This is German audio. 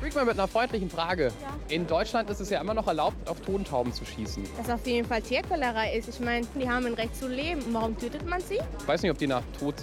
ich mal mit einer freundlichen Frage. Ja. In Deutschland ist es ja immer noch erlaubt, auf Tontauben zu schießen. Das auf jeden Fall Tierquälerei ist. Ich meine, die haben ein Recht zu leben. Und warum tötet man sie? Ich weiß nicht, ob die nach Tod